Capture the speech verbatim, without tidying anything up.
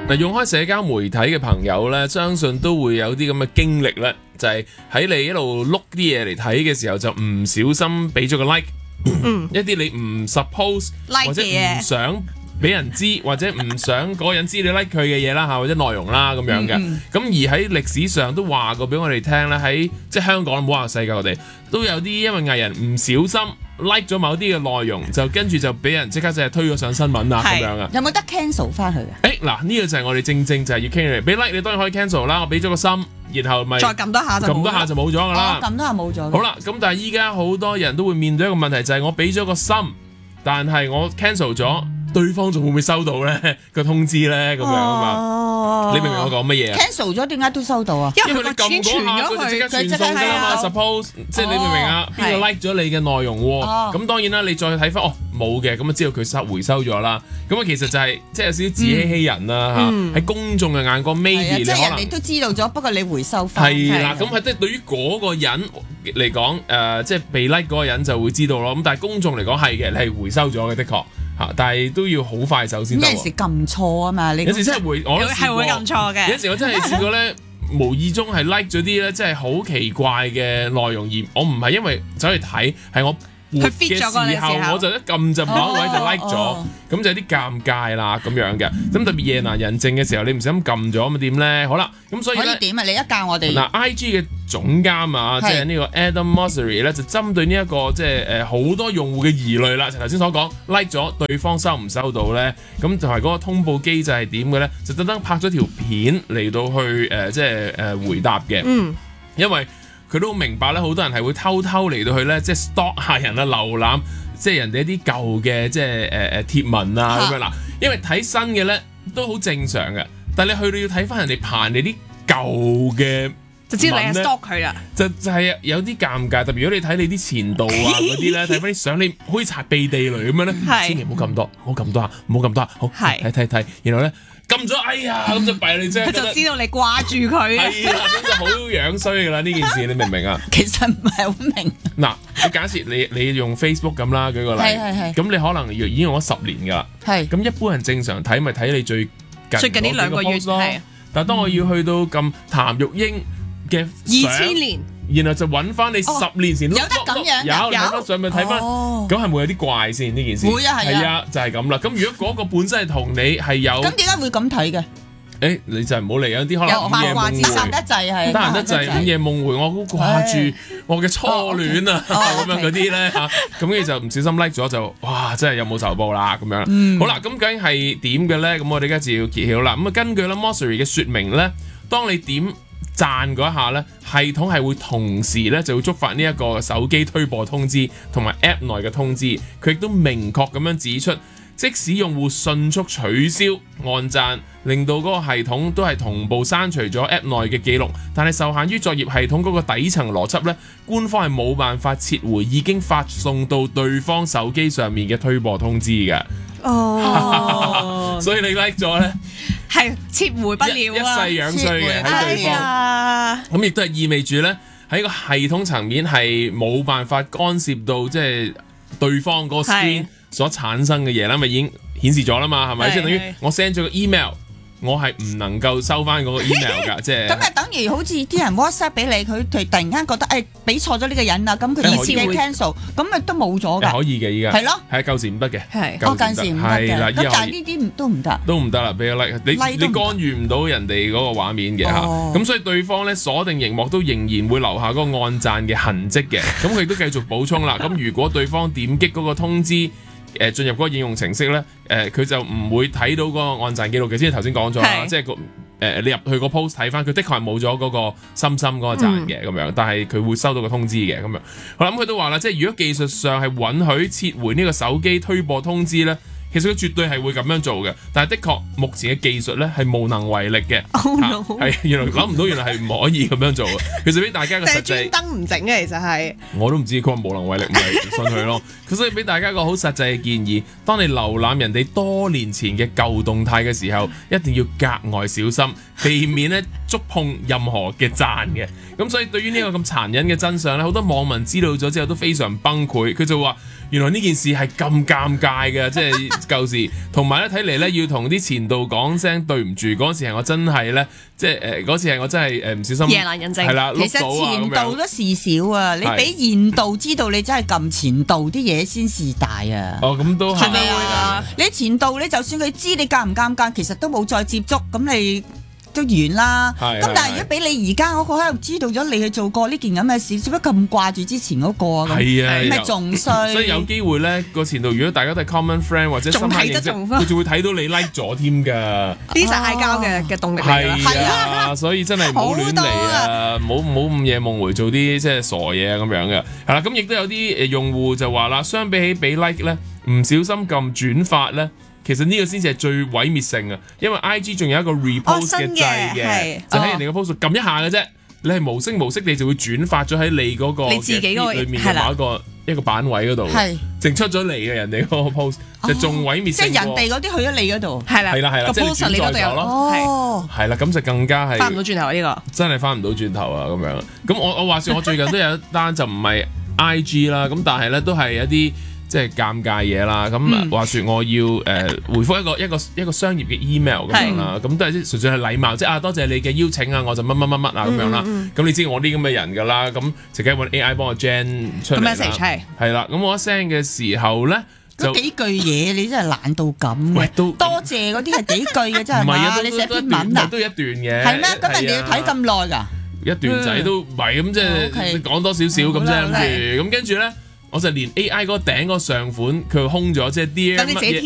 嗱，用開社交媒體嘅朋友咧，相信都會有啲咁嘅經歷咧，就係、是、喺你一路碌啲嘢嚟睇嘅時候，就唔小心俾咗個 like，、嗯、一啲你唔 suppose like 或者唔想俾人知，或者唔想嗰個人知你 like 佢嘅嘢啦嚇，或者內容啦咁樣嘅。咁、嗯嗯、而喺歷史上都話過俾我哋聽咧，喺即係香港唔好話世界我哋都有啲因為藝人唔小心 like 咗某啲嘅內容，就跟住就俾人即刻就係推咗上新聞啊咁樣啊。 有冇得 cancel 翻佢啊？ 誒嗱，呢個就係我哋正正就係要傾嚟，俾 like 你當然可以 cancel 啦，我俾咗個心，然後咪再撳多下就撳多下就冇咗㗎啦。 撳多下冇咗。 好啦，咁但係依家好多人都會面對一個問題，就係我俾咗個心，但係我 cancel 咗。對方仲會唔會收到咧個通知咧咁樣啊嘛？哦、你明唔明我講乜嘢啊 ？cancel 咗點解都收到啊？ 因為你撳嗰下佢就即刻傳送㗎啦嘛。Suppose 即係你明唔明啊？邊個 like 咗你嘅內容喎？咁、哦、當然啦，你再睇翻哦冇嘅，咁啊知道佢收回收咗啦。咁啊其實就係、是、即係有少少自欺欺人啦嚇。喺、嗯啊、公眾嘅眼光 maybe 你可能即係人哋都知道咗，不過你回收翻係啦。咁係即係對於嗰個人嚟講，誒、呃、即係被 like 嗰個人就會知道咯。咁但係公眾嚟講係嘅，你係回收咗嘅，的確。但係都要好快手先得。有陣時撳錯啊嘛，你有時真係會，我係會撳錯嘅。 有時我真係試過咧，無意中係 like 咗啲咧，真係好奇怪嘅內容，而我唔係因為走去睇，係我活嘅時候，我就一撳就某一位就 like 咗，咁、哦哦、就有啲尷尬啦咁樣嘅。咁特別夜闌人靜嘅時候，你唔小心撳咗咁點咧？好啦，咁所以咧可以點啊？你一教我哋嗱 I G 嘅總監啊，即係呢個 Adam Mosseri 咧，就針對呢、這、一個即係誒好多用戶嘅疑慮啦。就頭先所講 like 咗，對方收唔收到咧？咁就係嗰個通報機制係點嘅咧？就特登拍咗條片嚟到去誒、呃、即係誒、呃、回答嘅。嗯，因為佢都好明白咧，好多人係會偷偷嚟到去咧，即係 stalk 下人啊，瀏覽即係人哋一啲舊嘅即係誒誒貼文啊咁樣嗱。因為睇新嘅咧都好正常嘅，但係你去到要睇翻人哋盤你啲舊嘅。就知你係 stalk 佢啦，就就係有啲尷尬，特別如果你睇你啲前度啊嗰啲咧，睇翻啲相，你可以查秘地雷咁樣咧，千祈唔好咁多，唔好咁多下，唔好咁多下，好睇睇睇，然後咧撳咗，哎呀咁就弊你啫， 佢就知道你掛住佢， 係啦，咁就好樣衰噶啦呢件事，你明唔明啊？ 其實唔係好明。 嗱，你假設你你用 Facebook 咁啦，舉個例，咁你可能已經用咗十年噶啦，係，咁一般人正常睇咪睇你最近最近呢兩個月係， 但係當我要去到咁譚玉英嘅二千年， 然後就揾翻你十年前、哦、 有得咁樣， 有睇翻上面睇翻，咁係咪有啲怪先呢件事？ 會啊，係啊，就係咁啦。咁如果嗰個本身係同你係有， 咁點解會咁睇嘅？ 誒，你就唔好嚟，有啲可能午夜夢回， 得滯係， 得閒得滯，午夜夢回，我好掛住我嘅初戀啊，咁、哦、樣嗰啲咧嚇，咁跟住就唔小心 like 咗就，哇！真係有冇仇報啦咁樣。嗯、好啦，咁究竟係點嘅咧？咁我哋而家就要揭曉啦。咁啊，根據咧 Mosseri 嘅説明咧，當你點讚嗰一下咧，系統係會同時咧就會觸發呢一個手機推播通知同埋 App 內嘅通知。佢亦都明確咁樣指出，即使用戶迅速取消按讚，令到嗰個系統都係同步刪除咗 App 內嘅記錄，但係受限於作業系統嗰個底層邏輯咧，官方係冇辦法撤回已經發送到對方手機上面嘅推播通知嘅。哦，所以你 like 咗咧， 係撤回不了啊！ 一世樣衰嘅喺對方，咁亦都係意味住咧喺個系統層面係冇辦法干涉到即係對方嗰個 screen 所產生嘅嘢啦，咪已經顯示咗啦嘛，係咪？即係等於我 send 咗個 email。我係唔能夠收翻嗰個 email 㗎，即係咁啊，等於好似啲人 WhatsApp 俾你，佢突然間覺得誒俾錯咗呢個人啦，咁佢二次會 cancel，咁咪都冇咗㗎。 可以嘅依家係咯，係舊時唔得嘅， 係哦舊時唔得嘅，咁但係呢啲都唔得，都唔得啦，俾個 like，你你干預唔到人哋嗰個畫面嘅嚇，咁所以對方咧鎖定熒幕都仍然會留下嗰個按讚嘅痕跡嘅，咁佢都繼續補充啦。咁如果對方點擊嗰個通知，誒進入嗰個應用程式咧，誒、呃、佢就唔會睇到嗰個按讚記錄嘅，即係頭先講咗啦，即係個誒你入去個 post 睇翻，佢的確係冇咗嗰個心心嗰個讚嘅咁樣，但係佢會收到個通知嘅咁樣。好啦，咁佢都話啦，即係如果技術上係允許撤回呢個手機推播通知咧，其實佢絕對係會咁樣做嘅，但係的確目前嘅技術咧係無能為力嘅。 Oh no！ 係原來諗唔到，原來係唔可以咁樣做嘅。其實俾大家個實際， 專登唔整嘅，其實係我都唔知佢話無能為力，咪信佢咯。佢所以俾大家個好實際嘅建議，當你瀏覽人哋多年前嘅舊動態嘅時候，一定要格外小心，避免咧觸碰任何嘅讚嘅。咁所以對於呢個咁殘忍嘅真相咧，好多網民知道咗之後都非常崩潰。佢就話：原來呢件事係咁尷尬嘅，即係舊事，同埋咧睇嚟咧要同啲前度講聲對唔住，嗰時係我真係咧，即係誒嗰次係我真係誒唔小心夜闌人靜， 係啦， 其實前度都事少啊，你俾現度知道你真係撳前度啲嘢先事大啊。 哦，咁都係係咪啊？ 你前度你就算佢知你尷唔尷尬，其實都冇再接觸，咁你都完啦。咁但係如果俾你而家嗰個喺度知道咗你去做過呢件咁嘅事，做乜咁掛住之前嗰個啊？ 係啊， 咪仲衰。 所以有機會咧個前度，如果大家都係 common friend 或者深刻認識，佢仲會睇到你 like 咗添㗎。 呢就係嗌交嘅嘅動力嚟㗎。 係啊，所以真係唔好亂嚟啊！唔好唔好午夜夢回做啲即係傻嘢咁樣嘅。係啦，咁亦都有啲誒用戶就話啦，相比起俾 like 咧，唔小心撳轉發咧。其實呢個先至係最毀滅性啊，因為 I G 仲有一個 repost 嘅掣嘅，就喺人哋嘅 post 撳一下嘅啫，你係無聲無息地就會轉發咗喺你嗰個你自己嗰個裏面嘅某一個一個版位嗰度，淨出咗嚟嘅人哋嗰個 post 就仲毀滅性。 即係人哋嗰啲去咗你嗰度， 係啦， 係啦係啦， 個 post 你嗰度有咯， 係啦，咁就更加係翻唔到轉頭呢個， 真係翻唔到轉頭啊咁樣。咁我我話說我最近都有一單就唔係 I G 啦，咁但係咧都係一啲。即係尷尬嘢啦，咁、嗯、話說我要誒、呃、回覆一個一個一個商業嘅 email 咁樣啦，咁都係純粹係禮貌，即係啊多謝你嘅邀請啊，我就乜乜乜乜啊咁樣啦。咁、嗯嗯、你知我啲咁嘅人㗎啦，咁直接揾 A I 幫我 gen 出嚟啦。 係係啦，咁我一 send 嘅時候咧，就幾句嘢你真係懶到咁嘅， 都多謝嗰啲係幾句嘅真係嘛？你寫篇文啊， 都一段嘅。 係咩？咁人哋要睇咁耐㗎？ 一段仔都唔係咁，即係講多少少咁啫，咁跟住咧。我就連 A I 嗰頂嗰上款佢空咗，即係 Dear 乜嘢